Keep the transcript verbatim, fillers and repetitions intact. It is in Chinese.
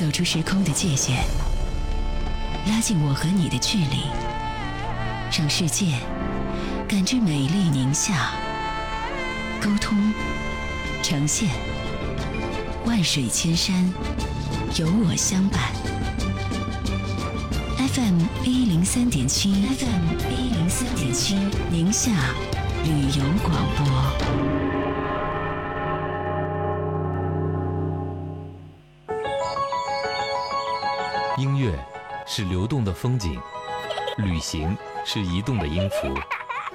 走出时空的界限，拉近我和你的距离，让世界感知美丽宁夏。沟通，呈现，万水千山，有我相伴。F M 一零三点七 ，F M 一零三点七，宁夏旅游广播。 音乐是流动的风景，旅行是移动的音符。